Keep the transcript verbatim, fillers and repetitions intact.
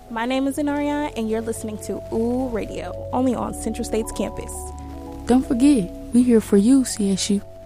My name is Inarian, and you're listening to Ooh Radio, only on Central State's campus. Don't forget, we're here for you, C S U.